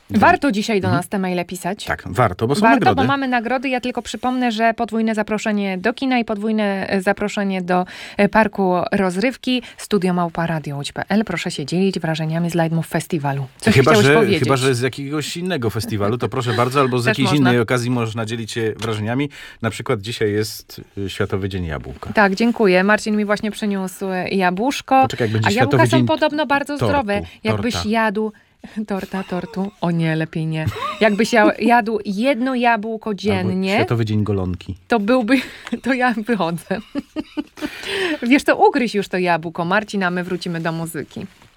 Warto dzisiaj do nas te maile pisać. Tak, warto, bo są Warto, nagrody. bo mamy nagrody. Ja tylko przypomnę, że podwójne zaproszenie do kina i podwójne zaproszenie do parku rozrywki. studio@radiołódź.pl. Proszę się dzielić wrażeniami z Lightmove Festiwalu. Coś chciałeś powiedzieć? Chyba, że z jakiegoś innego festiwalu, to proszę bardzo, albo z Też jakiejś można. innej okazji można dzielić się wrażeniami. Na przykład dzisiaj jest Światowy Dzień Jabłka. Tak, dziękuję. Marcin mi właśnie przyniósł jabłuszko. Poczekaj, jak będzie A Światowy jabłka są Dzień podobno bardzo tortu, zdrowe. Jakbyś torta. jadł... Tortu? O nie, lepiej nie. Jakbyś jadł jedno jabłko Albo dziennie, Światowy Dzień Golonki. to byłby... To ja wychodzę. Wiesz, to ugryź już to jabłko, Marcin, a my wrócimy do muzyki.